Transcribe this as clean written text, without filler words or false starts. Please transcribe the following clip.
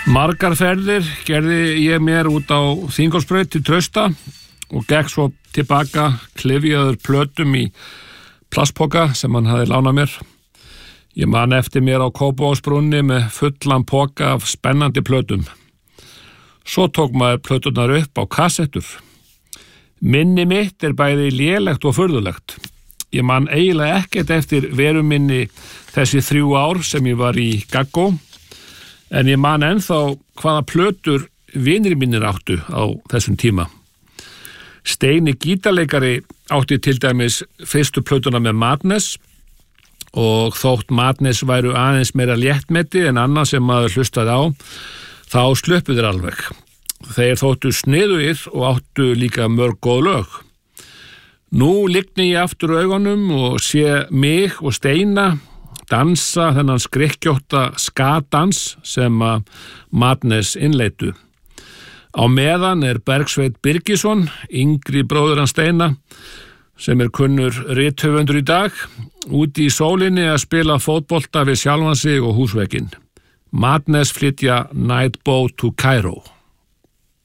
Margar ferðir gerði ég mér út á Þingólfsbraut til Trausta og gekk svo tilbaka klyfjaður plötum í plastpoka sem hann hafði lánað mér. Ég man eftir mér á Kópavogsbrúnni með fullan poka af spennandi plötum. Svo tók maður plöturnar upp á kassettur. Minni mitt bæði lélegt og furðulegt. Ég man eiginlega ekkert eftir veru minni þessi 3 ár sem ég var í gaggó, en ég man ennþá hvaða plötur vinir mínir áttu á þessum tíma. Steini gítarleikari átti til dæmis fyrstu plötuna með Madness og þótt Madness væru aðeins meira léttmeti en annað sem maður hlustaði á, þá sluppu þeir alveg. Þeir þóttu sniðugir og áttu líka mörg góð lög. Nú lygni ég aftur augunum og sé mig og Steina dansa þennan skrykkjótta ska-dans sem Madness innleitu. Á meðan Bergsveinn Birgisson, yngri bróðir hans Steina, sem kunnur rithöfundur í dag, úti í sólinni að spila fótbolta við sjálfan sig og húsvegginn. Madness flytja Night Boat to Cairo.